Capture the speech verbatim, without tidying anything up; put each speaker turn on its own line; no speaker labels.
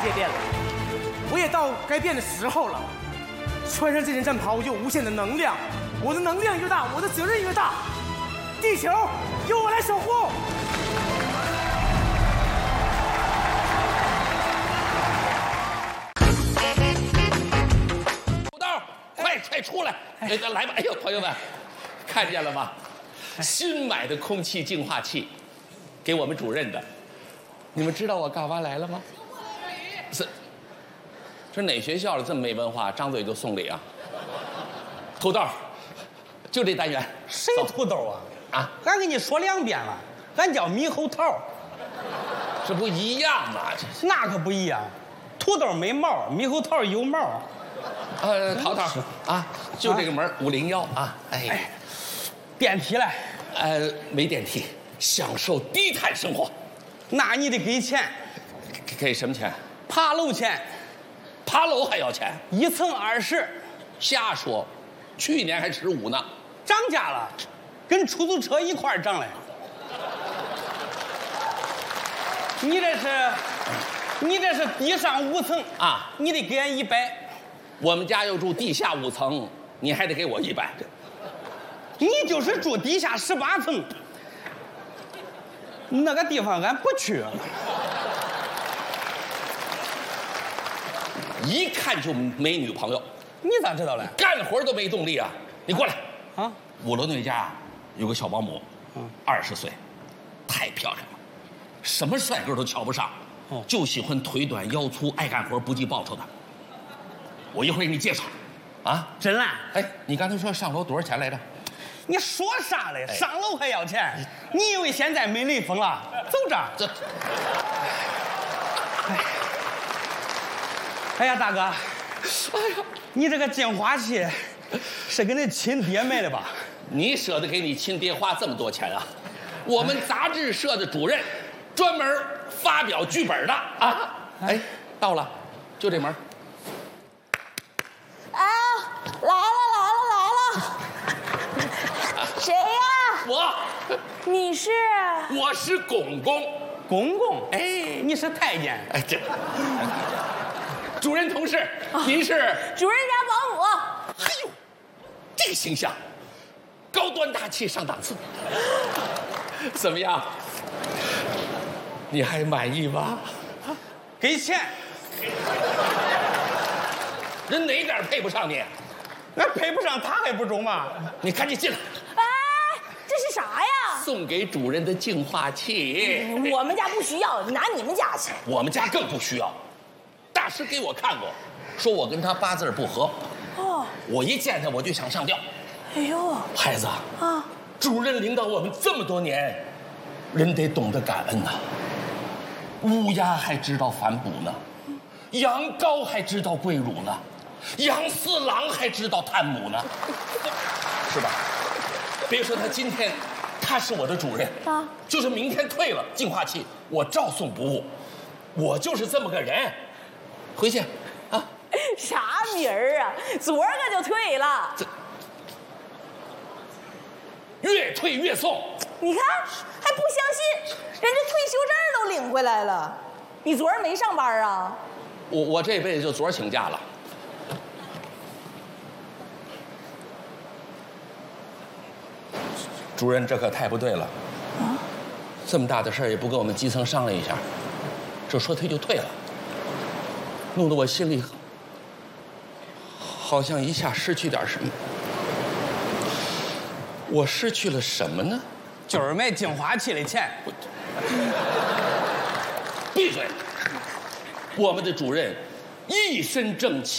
别变了，我也到该变的时候了。穿上这件战袍，有无限的能量，我的能量越大，我的责任越大。地球由我来守护。
土豆，快快出来！哎，来吧！哎呦，朋友们，看见了吗？新买的空气净化器，给我们主任的。你们知道我干嘛来了吗？是，这哪学校的这么没文化，张嘴就送礼啊？土豆，就这单元。
谁土豆啊？
啊！
俺跟你说两遍了，俺叫猕猴桃。
这不一样吗？这
那可不一样，土豆没毛，猕猴桃有毛。
呃，淘淘啊，就这个门五零幺啊。哎，
电梯来。
呃，没电梯，享受低碳生活。
那你得给钱。
给给什么钱？
爬楼钱。
爬楼还要钱？
一层二十。
瞎说，去年还十五呢。
涨价了，跟出租车一块儿涨嘞。你这是，你这是地上五层
啊，
你得给俺一百。
我们家又住地下五层，你还得给我一百。
你就是住地下十八层，那个地方俺不去。
一看就没女朋友。
你咋知道嘞？
干活都没动力啊！你过来
啊！
五楼那家有个小保姆，嗯，二十岁，太漂亮了，什么帅哥都瞧不上，哦，就喜欢腿短腰粗爱干活不计报酬的。我一会儿给你介绍，啊，
真的？
哎，你刚才说上楼多少钱来着？
你说啥嘞？上楼还要钱？你以为现在没雷锋了？走着。这。哎。哎呀，大哥，哎呀，你这个净化器是给你亲爹买的吧？
你舍得给你亲爹花这么多钱啊？我们杂志社的主任专门发表剧本的啊！哎，到了，就这门。
啊，来了来了来了！谁呀？
我。
你是？
我是公公。
公公？
哎，
你是太监？
哎，这。主任同事，您是
主任家保姆。
哎呦，这个形象，高端大气上档次，怎么样？你还满意吗？
给钱。
人哪点配不上你？
那配不上他还不中吗？
你赶紧进来。
哎，这是啥呀？
送给主任的净化器。
嗯、我们家不需要，拿你们家去。
我们家更不需要。大师给我看过，说我跟他八字不合。哦，我一见他我就想上吊。
哎呦，
孩子啊，主任领导我们这么多年，人得懂得感恩呐。乌鸦还知道反哺呢，羊羔还知道跪乳呢，杨四郎还知道探母呢，是吧？别说他今天他是我的主任啊，就是明天退了净化器，我照送不误。我就是这么个人。回去，啊！
啥名儿啊？昨儿个就退了。这
越退越送。
你看还不相信，人家退休证都领回来了。你昨儿没上班啊？
我我这辈子就昨儿请假了。主任，这可太不对了。啊！这么大的事儿也不跟我们基层商量一下，这说退就退了。弄得我心里好像一下失去点什么。我失去了什么呢？
就是买净化器的钱。
闭嘴！我们的主任一身正气。